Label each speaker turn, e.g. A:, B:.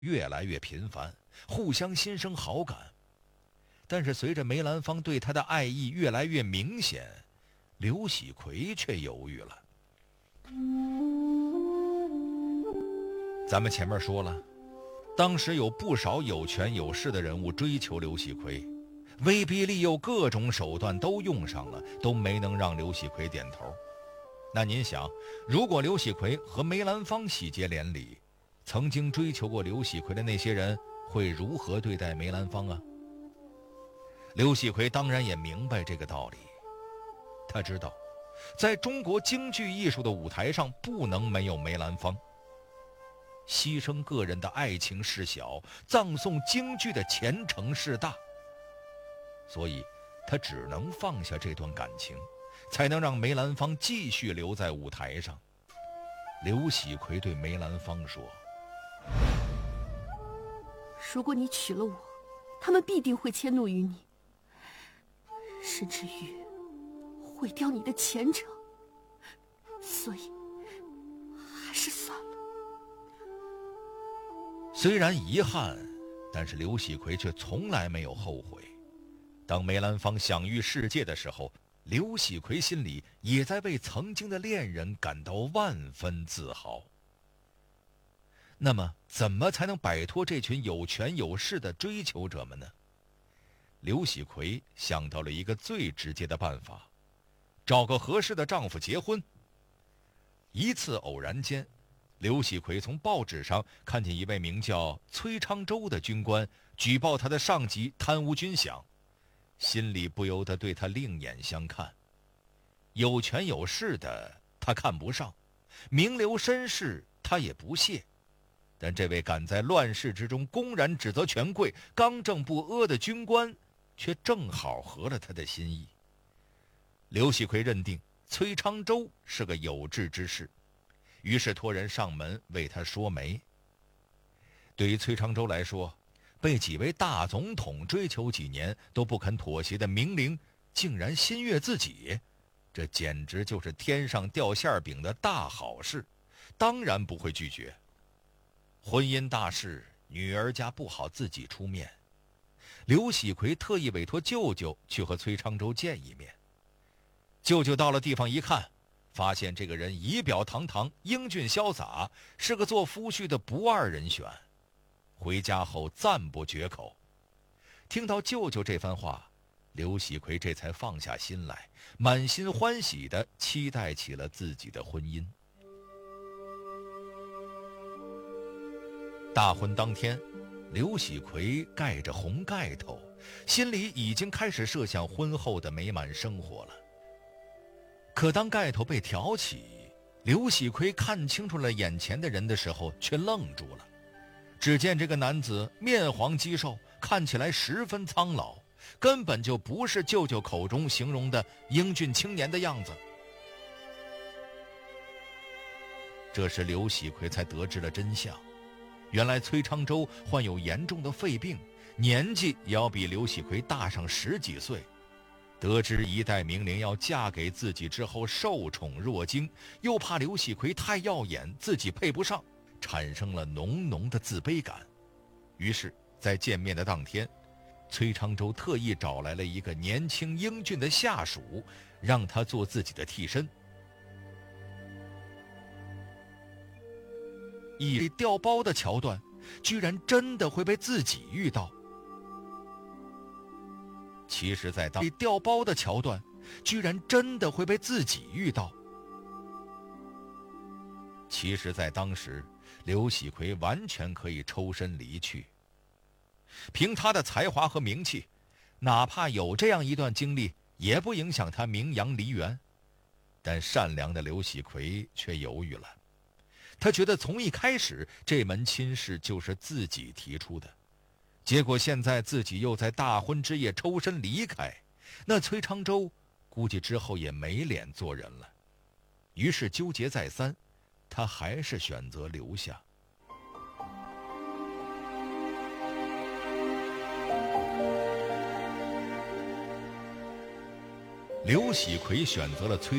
A: 越来越频繁，互相心生好感。但是随着梅兰芳对他的爱意越来越明显，刘喜奎却犹豫了。咱们前面说了，当时有不少有权有势的人物追求刘喜奎，威逼利诱各种手段都用上了，都没能让刘喜奎点头。那您想，如果刘喜奎和梅兰芳喜结连理，曾经追求过刘喜奎的那些人会如何对待梅兰芳啊？刘喜奎当然也明白这个道理，他知道在中国京剧艺术的舞台上不能没有梅兰芳，牺牲个人的爱情事小，葬送京剧的前程事大，所以他只能放下这段感情，才能让梅兰芳继续留在舞台上。刘喜奎对梅兰芳说：
B: 如果你娶了我，他们必定会迁怒于你，甚至于毁掉你的前程，所以还是算了。
A: 虽然遗憾，但是刘喜奎却从来没有后悔。当梅兰芳享誉世界的时候，刘喜奎心里也在为曾经的恋人感到万分自豪。那么怎么才能摆脱这群有权有势的追求者们呢？刘喜奎想到了一个最直接的办法，找个合适的丈夫结婚。一次偶然间，刘喜奎从报纸上看见一位名叫崔昌周的军官举报他的上级贪污军饷，心里不由得对他另眼相看。有权有势的他看不上，名流绅士他也不屑，但这位敢在乱世之中公然指责权贵、刚正不阿的军官，却正好合了他的心意。刘喜奎认定崔昌周是个有志之士，于是托人上门为他说媒。对于崔昌周来说，被几位大总统追求几年都不肯妥协的名伶竟然心悦自己，这简直就是天上掉馅饼的大好事，当然不会拒绝。婚姻大事，女儿家不好自己出面，刘喜奎特意委托舅舅去和崔昌周见一面。舅舅到了地方一看，发现这个人仪表堂堂，英俊潇洒，是个做夫婿的不二人选。回家后赞不绝口。听到舅舅这番话，刘喜奎这才放下心来，满心欢喜地期待起了自己的婚姻。大婚当天，刘喜奎盖着红盖头，心里已经开始设想婚后的美满生活了。可当盖头被挑起，刘喜奎看清楚了眼前的人的时候，却愣住了。只见这个男子面黄肌瘦，看起来十分苍老，根本就不是舅舅口中形容的英俊青年的样子。这时刘喜奎才得知了真相，原来崔昌周患有严重的肺病，年纪也要比刘喜奎大上10几岁。得知一代名伶要嫁给自己之后受宠若惊，又怕刘喜奎太耀眼，自己配不上，产生了浓浓的自卑感。于是在见面的当天，崔昌周特意找来了一个年轻英俊的下属，让他做自己的替身。以调包的桥段居然真的会被自己遇到。其实在当调包的桥段居然真的会被自己遇到。其实在当时，刘喜奎完全可以抽身离去。凭他的才华和名气，哪怕有这样一段经历，也不影响他名扬梨园。但善良的刘喜奎却犹豫了，他觉得从一开始这门亲事就是自己提出的，结果现在自己又在大婚之夜抽身离开，那崔昌周估计之后也没脸做人了。于是纠结再三，他还是选择留下。刘喜奎选择了崔